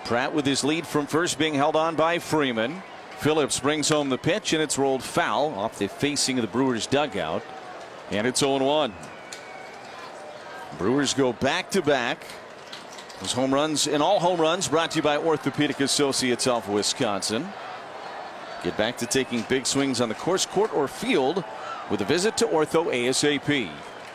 Pratt with his lead from first being held on by Freeman. Phillips brings home the pitch, and it's rolled foul off the facing of the Brewers dugout. And it's 0-1. Brewers go back-to-back. Those home runs, and all home runs brought to you by Orthopedic Associates of Wisconsin. Get back to taking big swings on the course, court, or field with a visit to Ortho ASAP.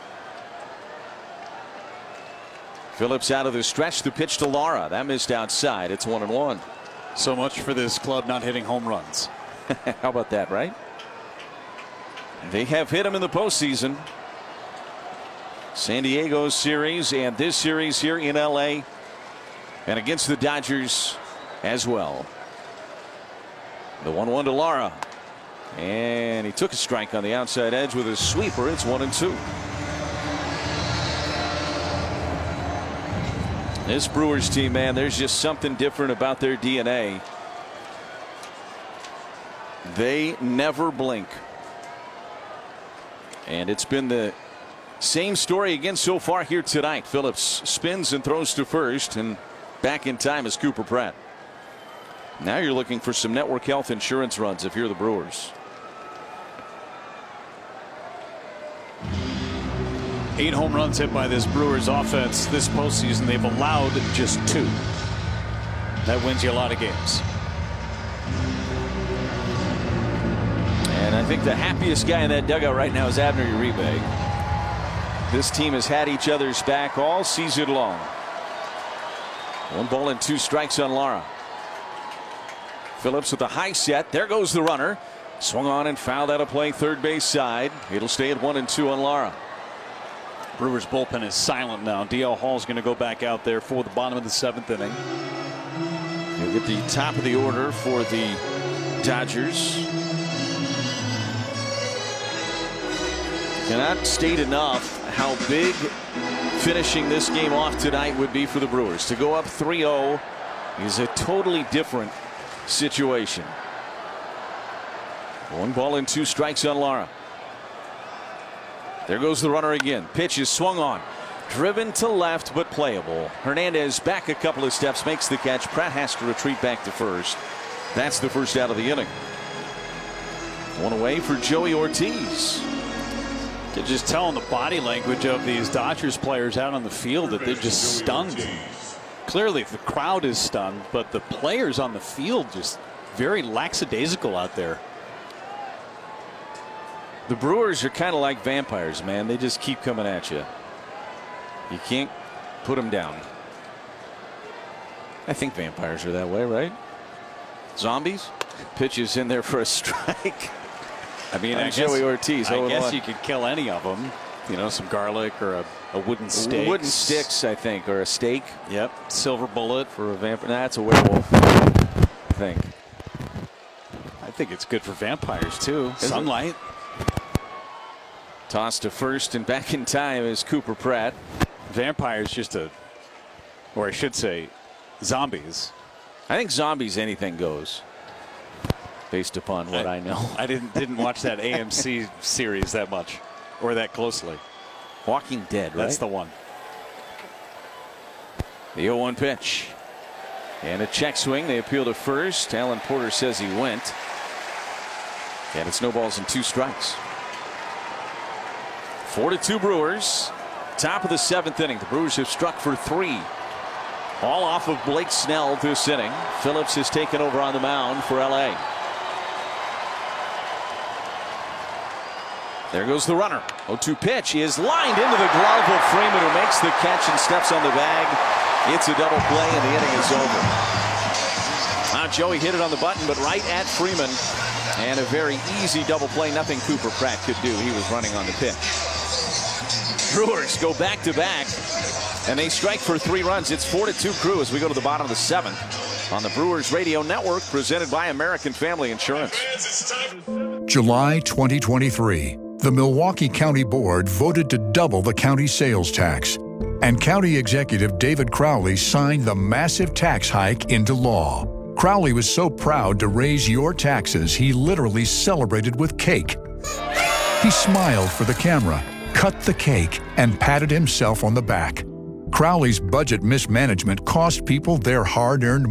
Phillips out of the stretch. The pitch to Lara. That missed outside. It's 1-1. So much for this club not hitting home runs. How about that, right? They have hit them in the postseason. San Diego series and this series here in LA, and against the Dodgers as well. The 1-1 to Lara, and he took a strike on the outside edge with a sweeper. It's 1-2. This Brewers team, man, there's just something different about their DNA. They never blink. And it's been the same story again so far here tonight. Phillips spins and throws to first, and back in time is Cooper Pratt. Now you're looking for some network health insurance runs if you're the Brewers. 8 home runs hit by this Brewers offense this postseason. They've allowed just 2. That wins you a lot of games. And I think the happiest guy in that dugout right now is Abner Uribe. This team has had each other's back all season long. 1 ball and 2 strikes on Lara. Phillips with the high set. There goes the runner. Swung on and fouled out of play third base side. It'll stay at 1-2 on Lara. Brewers bullpen is silent now. DL Hall's going to go back out there for the bottom of the 7th inning. He'll get the top of the order for the Dodgers. Cannot state enough how big finishing this game off tonight would be for the Brewers. To go up 3-0 is a totally different situation. 1 ball and 2 strikes on Lara. There goes the runner again. Pitch is swung on. Driven to left, but playable. Hernandez back a couple of steps, makes the catch. Pratt has to retreat back to first. That's the first out of the inning. 1 away for Joey Ortiz. You can just tell in the body language of these Dodgers players out on the field that they're just stunned. Clearly the crowd is stunned, but the players on the field just very lackadaisical out there. The Brewers are kind of like vampires, man. They just keep coming at you. You can't put them down. I think vampires are that way, right? Zombies. Pitches in there for a strike. I mean, I Joey Ortiz. I guess you could kill any of them. You know, some garlic or a wooden stick. Wooden sticks, I think, or a steak. Yep. Silver bullet for a vampire. Nah, that's a werewolf, I think. I think it's good for vampires too. Sunlight. Toss to first, and back in time is Cooper Pratt. Vampires just or I should say, zombies. I think zombies, anything goes. Based upon what I know. I didn't watch that AMC series that much or that closely. Walking Dead, right? That's the one. The 0-1 pitch. And a check swing. They appeal to first. Alan Porter says he went. And it's no balls and 2 strikes. 4-2 Brewers. Top of the 7th inning. The Brewers have struck for 3. All off of Blake Snell this inning. Phillips has taken over on the mound for LA. There goes the runner. 0-2 pitch is lined into the glove of Freeman, who makes the catch and steps on the bag. It's a double play, and the inning is over. Joey hit it on the button, but right at Freeman. And a very easy double play. Nothing Cooper Pratt could do. He was running on the pitch. Brewers go back-to-back, and they strike for 3 runs. It's 4-2 Crew as we go to the bottom of the 7th on the Brewers Radio Network, presented by American Family Insurance. July 2023. The Milwaukee County Board voted to double the county sales tax, and County Executive David Crowley signed the massive tax hike into law. Crowley was so proud to raise your taxes, he literally celebrated with cake. He smiled for the camera, cut the cake, and patted himself on the back. Crowley's budget mismanagement cost people their hard-earned